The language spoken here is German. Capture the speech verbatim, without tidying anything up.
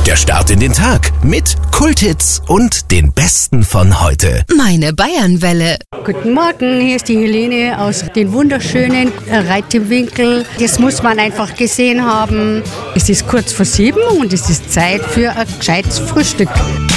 Der Start in den Tag mit Kulthits und den Besten von heute. Meine Bayernwelle. Guten Morgen, hier ist die Helene aus den wunderschönen Reitemwinkel. Das muss man einfach gesehen haben. Es ist kurz vor sieben und es ist Zeit für ein gescheites Frühstück.